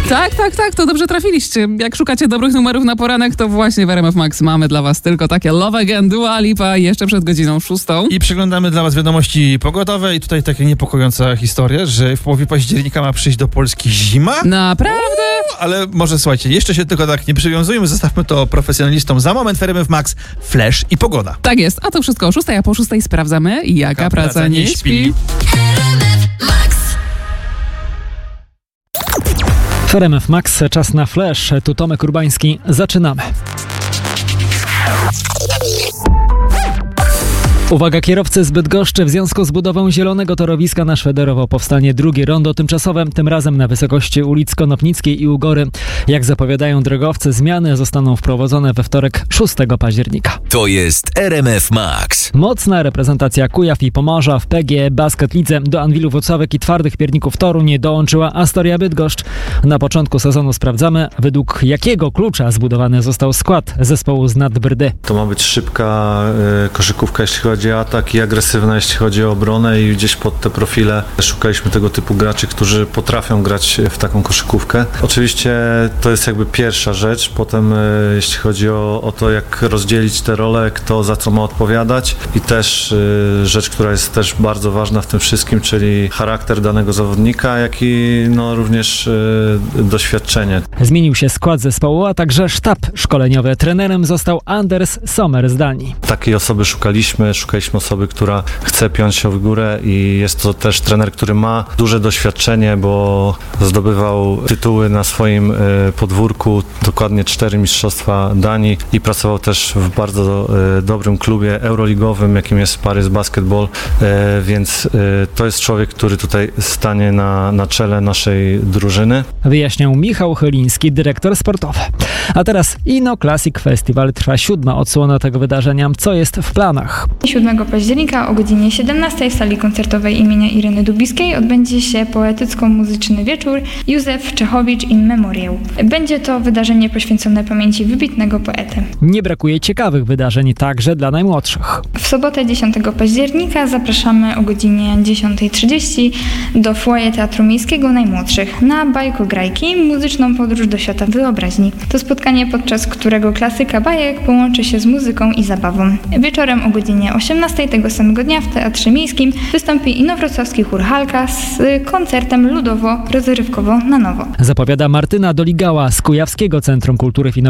Tak, to dobrze trafiliście. Jak szukacie dobrych numerów na poranek, to właśnie w RMF Max mamy dla was tylko takie Love Again, Dua Lipa jeszcze przed godziną 6. I przeglądamy dla was wiadomości pogodowe i tutaj taka niepokojąca historia, że w połowie października ma przyjść do Polski zima. Naprawdę? Ale może słuchajcie, jeszcze się tylko tak nie przywiązujmy, zostawmy to profesjonalistom. Za moment w RMF Max Flash i pogoda. Tak jest, a to wszystko o 6, a po 6 sprawdzamy, jaka praca nie śpi. W RMF Max czas na Flash. Tu Tomek Urbański. Zaczynamy. Uwaga, kierowcy z Bydgoszczy, w związku z budową zielonego torowiska na Szwederowo powstanie drugie rondo tymczasowe, tym razem na wysokości ulic Konopnickiej i Ugory. Jak zapowiadają drogowcy, zmiany zostaną wprowadzone we wtorek 6 października. To jest RMF Max. Mocna reprezentacja Kujaw i Pomorza w PGE Basket Lidze. Do Anwilu Włocławek i Twardych Pierników Toruń dołączyła Astoria Bydgoszcz. Na początku sezonu sprawdzamy, według jakiego klucza zbudowany został skład zespołu z Nadbrdy. To ma być szybka koszykówka, jeśli chodzi o atak, i agresywna, jeśli chodzi o obronę, i gdzieś pod te profile szukaliśmy tego typu graczy, którzy potrafią grać w taką koszykówkę. Oczywiście to jest jakby pierwsza rzecz, potem jeśli chodzi o to, jak rozdzielić te role, kto za co ma odpowiadać, i też rzecz, która jest też bardzo ważna w tym wszystkim, czyli charakter danego zawodnika, jak i również doświadczenie. Zmienił się skład zespołu, a także sztab szkoleniowy. Trenerem został Anders Sommer z Danii. Takiej osoby szukaliśmy osoby, która chce piąć się w górę, i jest to też trener, który ma duże doświadczenie, bo zdobywał tytuły na swoim podwórku, dokładnie 4 mistrzostwa Danii, i pracował też w bardzo dobrym klubie euroligowym, jakim jest Paris Basketball, więc to jest człowiek, który tutaj stanie na czele naszej drużyny. Wyjaśniał Michał Chyliński, dyrektor sportowy. A teraz Inno Classic Festival. Trwa 7. odsłona tego wydarzenia. Co jest w planach? 7 października o godzinie 17 w sali koncertowej imienia Ireny Dubiskiej odbędzie się poetycko-muzyczny wieczór Józef Czechowicz in Memoriam. Będzie to wydarzenie poświęcone pamięci wybitnego poety. Nie brakuje ciekawych wydarzeń także dla najmłodszych. W sobotę 10 października zapraszamy o godzinie 10:30 do foyer Teatru Miejskiego Najmłodszych na bajkograjki, muzyczną podróż do świata wyobraźni. To spotkanie, podczas którego klasyka bajek połączy się z muzyką i zabawą. Wieczorem o godzinie 18 tego samego dnia w Teatrze Miejskim wystąpi inowrocławski chór Halka z koncertem ludowo-rozrywkowo na nowo. Zapowiada Martyna Doligała z Kujawskiego Centrum Kultury